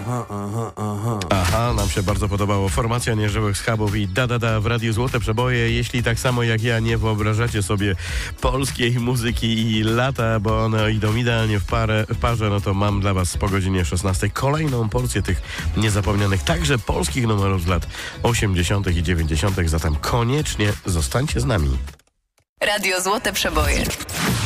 Aha, nam się bardzo podobało. Formacja Nieżywych Schabów i da w Radiu Złote Przeboje. Jeśli tak samo jak ja nie wyobrażacie sobie polskiej muzyki i lata, bo one idą idealnie w parze, no to mam dla was po godzinie 16 kolejną porcję tych niezapomnianych, także polskich numerów z lat 80. i 90. Zatem koniecznie zostańcie z nami. Radio Złote Przeboje.